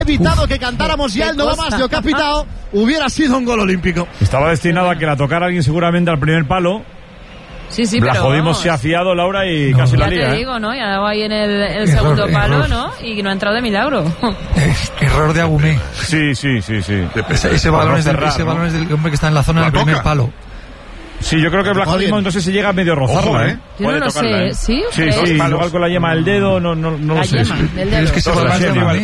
evitado que cantáramos ya el no va más de Capitao, hubiera sido un gol olímpico. Estaba destinado a que la tocara alguien seguramente al primer palo. Sí, la pero jodimos, se ha fiado Laura y casi la lía. Ya te digo, ¿no? Ya ha dado ahí en el segundo palo, ¿no? Y no ha entrado de milagro. Error de Agumé. Sí. Ese balón es del hombre que está en la zona del primer palo. Sí, yo creo que Blajovimo entonces se llega a medio rozarla, ¿eh? Yo no lo sé, ¿sí? Sí, igual con la yema del dedo, no lo sé. Es que se va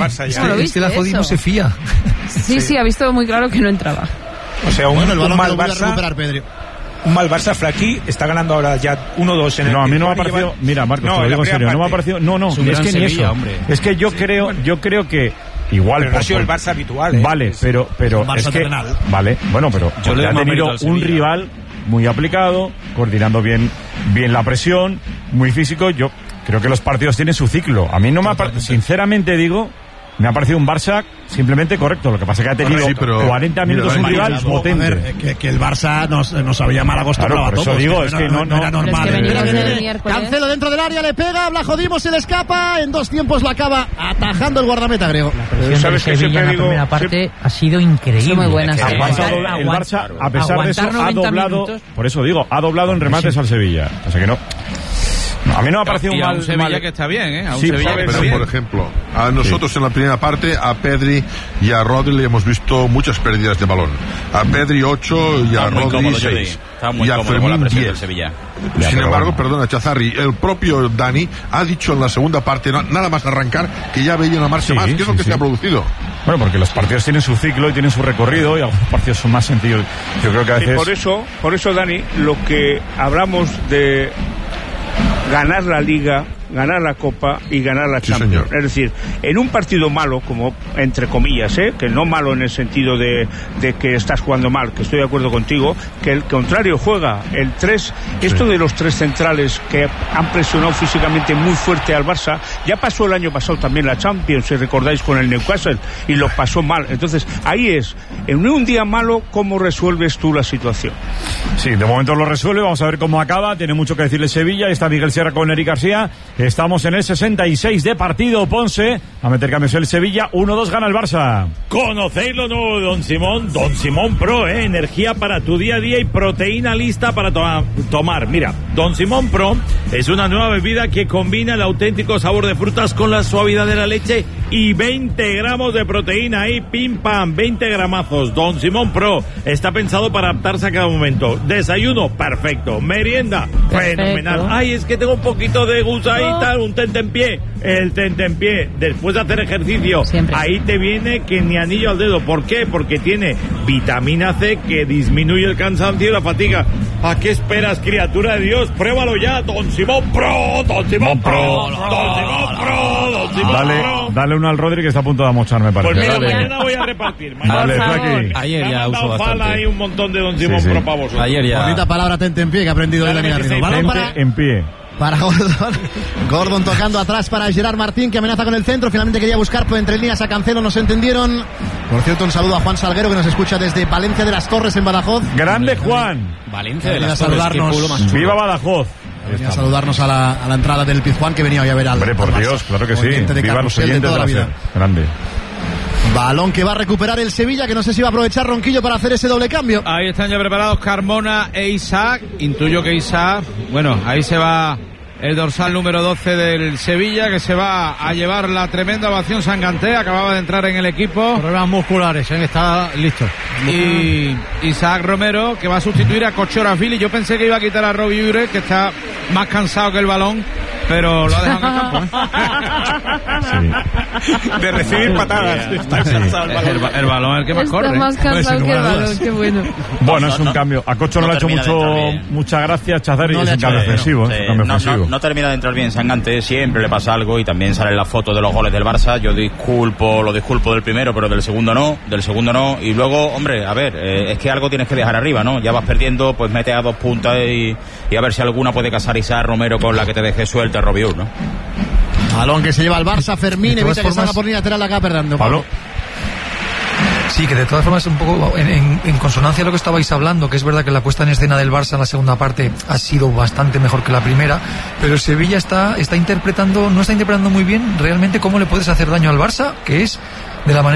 es que la Jodimo se fía. Sí, ha visto muy claro que no entraba. O sea, el balón mal que lo Barça, recuperar Pedri. un mal Barça. Flaquí está ganando ahora ya 1-2 en el. No, a mí no me ha parecido. Mira, Marcos, te lo digo en serio. No me ha parecido. No, es que ni eso. Es que yo creo que. Igual, pero no ha sido el Barça habitual, ¿eh? Vale, pero es que vale, bueno, pero ha tenido un rival muy aplicado, coordinando bien la presión, muy físico. Yo creo que los partidos tienen su ciclo. A mí no me ha parecido, sinceramente digo, me ha parecido un Barça simplemente correcto. Lo que pasa es que ha tenido 40 minutos un rival potente. Que el Barça nos había mal acostumbrado a todos. Por eso digo, es que no era normal. Es que Cancelo dentro del área, le pega, Blajovimo se le escapa, en 2 tiempos lo acaba atajando el guardameta griego. ¿Sabes que Sevilla en la primera parte ha sido increíble? Muy buena. El Barça, a pesar de eso, ha doblado, por eso digo, ha doblado en remates al Sevilla. O sea que no. A mí no me ha parecido un mal Sevilla que está bien, ¿eh? A un sí, Sevilla que está bien. Por ejemplo, a nosotros en la primera parte, a Pedri y a Rodri le hemos visto muchas pérdidas de balón. A Pedri 8 y a Rodri 6. Y a Fermín 10. Sin embargo, perdona, Chazarri, el propio Dani ha dicho en la segunda parte, nada más arrancar, que ya veía una marcha más. ¿Qué es lo que se ha producido? Bueno, porque los partidos tienen su ciclo y tienen su recorrido y algunos partidos son más sencillos. Yo creo que a veces... Por eso, Dani, lo que hablamos de ganar la Liga, ganar la Copa y ganar la Champions. Es decir, en un partido malo, como entre comillas, que no malo en el sentido de que estás jugando mal, que estoy de acuerdo contigo, que el contrario juega el 3, esto de los 3 centrales que han presionado físicamente muy fuerte al Barça, ya pasó el año pasado también la Champions, si recordáis, con el Newcastle, y lo pasó mal. Entonces, ahí es, en un día malo, ¿cómo resuelves tú la situación? Sí, de momento lo resuelve, vamos a ver cómo acaba, tiene mucho que decirle Sevilla, está Miguel Sierra con Eric García. Estamos en el 66 de partido. Ponce a meter cambios el Sevilla. 1-2 gana el Barça. ¿Conocéis lo nuevo de Don Simón? Don Simón Pro, energía para tu día a día y proteína lista para tomar. Mira, Don Simón Pro es una nueva bebida que combina el auténtico sabor de frutas con la suavidad de la leche y 20 gramos de proteína ahí, pim pam, 20 gramazos. Don Simón Pro está pensado para adaptarse a cada momento. Desayuno, perfecto. Merienda, fenomenal. Ay, es que tengo un poquito de gusto y tal, un tentempié. El tentempié, después de hacer ejercicio, ahí te viene que ni anillo al dedo. ¿Por qué? Porque tiene vitamina C que disminuye el cansancio y la fatiga. ¿A qué esperas, criatura de Dios? Pruébalo ya, Don Simón Pro, Don Simón Pro, Don Simón Pro, Don Simón Pro. Dale uno al Rodri que está a punto de amochar, me parece. Pues mira, mañana voy a repartir. Ayer ya uso bastante. Hay un montón de Don Simón Pro para vosotros. Ayer ya. Bonita palabra tentempié que ha aprendido de Dani Garrido. En pie. Para Gordon tocando atrás para Gerard Martín, que amenaza con el centro. Finalmente quería buscar entre líneas a Cancelo, no se entendieron. Por cierto, un saludo a Juan Salguero, que nos escucha desde Valencia de las Torres en Badajoz. Grande Juan. Valencia de las Torres. Viva Badajoz. Venía a saludarnos a la entrada del Pizjuán, que venía hoy a ver al. Hombre, por Dios, claro que sí. Viva los oyentes de toda la vida. Grande. Balón que va a recuperar el Sevilla, que no sé si va a aprovechar Ronquillo para hacer ese doble cambio. Ahí están ya preparados Carmona e Isaac. Intuyo que Isaac, bueno, ahí se va el dorsal número 12 del Sevilla, que se va a llevar la tremenda ovación. Sanganté acababa de entrar en el equipo. Problemas musculares, está listo. Y Isaac Romero, que va a sustituir a Kochoravili. Yo pensé que iba a quitar a Robbie Ure, que está más cansado que el balón, pero lo ha dejado en el campo, de recibir patadas. Está cansado el balón, el que más corre. Está más cansado que el balón, qué bueno. Bueno, es un cambio. A Cocho no le ha hecho muchas gracias, Chazar, y es un cambio ofensivo. No termina de entrar bien Sanganté, siempre le pasa algo y también sale la foto de los goles del Barça. Yo lo disculpo del primero, pero del segundo no. Y luego, hombre, a ver, es que algo tienes que dejar arriba, ¿no? Ya vas perdiendo, pues mete a 2 puntas y a ver si alguna puede casar Isaac Romero con la que te deje suelta Robiur, ¿no? Balón que se lleva al Barça, Fermín, evita que salga por línea lateral, acá perdiendo. Pablo. Sí, que de todas formas un poco en consonancia a lo que estabais hablando, que es verdad que la puesta en escena del Barça en la segunda parte ha sido bastante mejor que la primera, pero el Sevilla no está interpretando muy bien realmente cómo le puedes hacer daño al Barça, que es de la manera